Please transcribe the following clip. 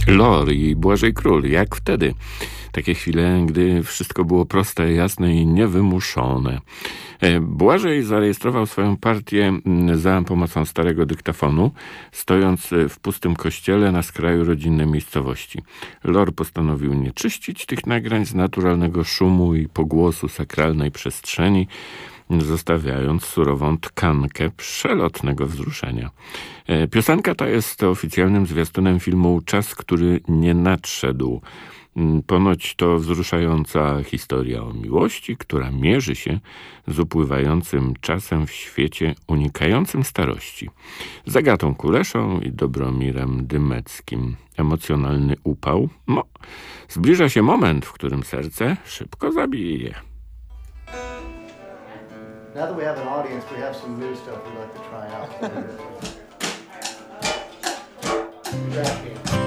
Lor i Błażej Król, jak wtedy. Takie chwile, gdy wszystko było proste, jasne i niewymuszone. Błażej zarejestrował swoją partię za pomocą starego dyktafonu, stojąc w pustym kościele na skraju rodzinnej miejscowości. Lor postanowił nie czyścić tych nagrań z naturalnego szumu i pogłosu sakralnej przestrzeni, zostawiając surową tkankę przelotnego wzruszenia. Piosenka ta jest oficjalnym zwiastunem filmu Czas, który nie nadszedł. Ponoć to wzruszająca historia o miłości, która mierzy się z upływającym czasem w świecie unikającym starości. Z Agatą Kuleszą i Dobromirem Dymeckim. Emocjonalny upał. Zbliża się moment, w którym serce szybko zabije. Now that we have an audience, we have some new stuff we'd like to try out.